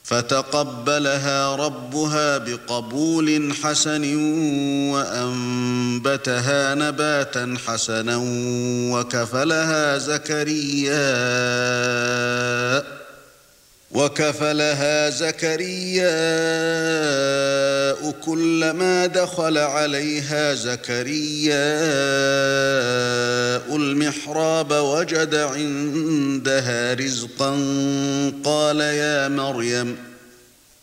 فتقبلها ربها بقبول حسن وأنبتها نباتا حسنا وكفلها زكرياء كلما دخل عليها زكرياء المحراب وجد عندها رزقا قال يا مريم